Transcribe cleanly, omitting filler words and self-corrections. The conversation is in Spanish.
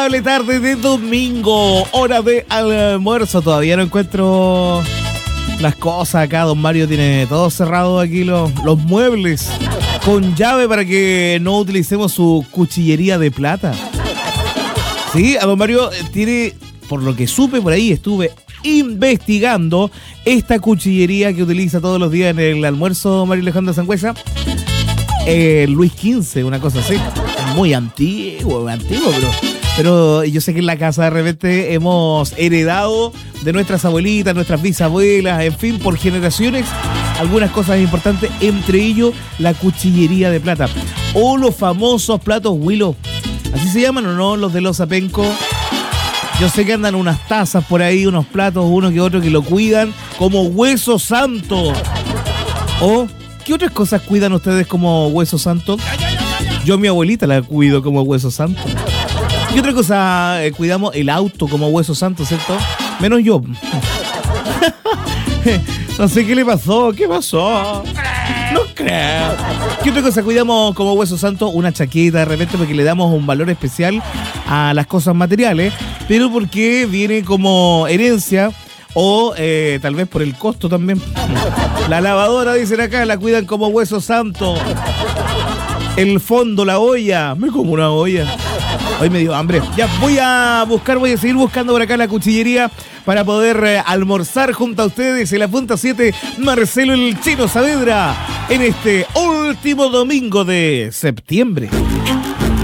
agradable tarde de domingo, hora de almuerzo. Todavía no encuentro las cosas acá. Don Mario tiene todo cerrado aquí, los muebles con llave para que no utilicemos su cuchillería de plata. Sí, a don Mario tiene, por lo que supe por ahí, estuve investigando esta cuchillería que utiliza todos los días en el almuerzo Mario Alejandro Sangüesa. Luis XV, una cosa así. Muy antiguo, pero yo sé que en la casa de repente hemos heredado de nuestras abuelitas, nuestras bisabuelas, en fin, por generaciones, algunas cosas importantes, entre ellos la cuchillería de plata. O los famosos platos Willow. ¿Así se llaman o no? Los de los Apenco. Yo sé que andan unas tazas por ahí, unos platos, uno que otro que lo cuidan como hueso santo. ¿O qué otras cosas cuidan ustedes como hueso santo? Yo a mi abuelita la cuido como hueso santo. ¿Qué otra cosa cuidamos? El auto como hueso santo, ¿cierto? Menos yo. No sé qué le pasó. ¿Qué pasó? No creo. ¿Qué otra cosa cuidamos como hueso santo? Una chaqueta de repente porque le damos un valor especial a las cosas materiales, pero porque viene como herencia o tal vez por el costo también. La lavadora, dicen acá, la cuidan como hueso santo. El fondo, la olla. Me como una olla. Hoy me dio hambre. Ya voy a seguir buscando por acá la cuchillería para poder almorzar junto a ustedes en la punta 7, Marcelo el Chino Saavedra, en este último domingo de septiembre.